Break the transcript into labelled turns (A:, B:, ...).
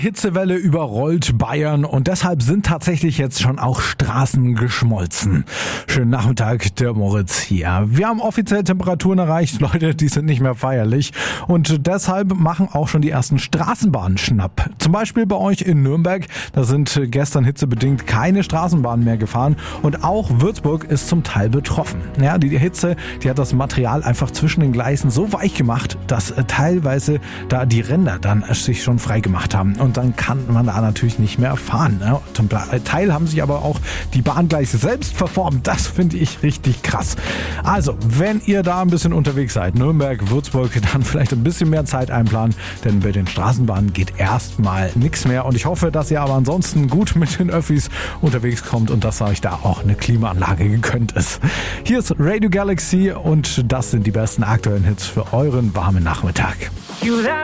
A: Hitzewelle überrollt Bayern und deshalb sind tatsächlich jetzt schon auch Straßen geschmolzen. Schönen Nachmittag, der Moritz hier. Wir haben offiziell Temperaturen erreicht, Leute, die sind nicht mehr feierlich und deshalb machen auch schon die ersten Straßenbahnen Schnapp. Zum Beispiel bei euch in Nürnberg, da sind gestern hitzebedingt keine Straßenbahnen mehr gefahren und auch Würzburg ist zum Teil betroffen. Ja, die Hitze, die hat das Material einfach zwischen den Gleisen so weich gemacht, dass teilweise da die Ränder dann sich schon frei gemacht haben und dann kann man da natürlich nicht mehr fahren. Zum Teil haben sich aber auch die Bahngleise selbst verformt. Das finde ich richtig krass. Also, wenn ihr da ein bisschen unterwegs seid, Nürnberg, Würzburg, dann vielleicht ein bisschen mehr Zeit einplanen, denn bei den Straßenbahnen geht erstmal nichts mehr und ich hoffe, dass ihr aber ansonsten gut mit den Öffis unterwegs kommt und dass euch da auch eine Klimaanlage gegönnt ist. Hier ist Radio Galaxy und das sind die besten aktuellen Hits für euren warmen Nachmittag.